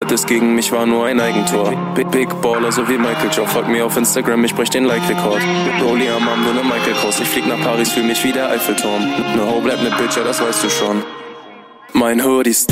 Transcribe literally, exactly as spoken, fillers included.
Das gegen mich war nur ein Eigentor. Big, Big Baller, so wie Michael Joe. Folgt mir auf Instagram, ich brech den Like-Rekord. Rolli am Arm, nur ne Michael Kors. Ich flieg nach Paris, fühl mich wie der Eiffelturm. Ne Ho bleibt ne Bitch, ja das weißt du schon. Mein Hoodie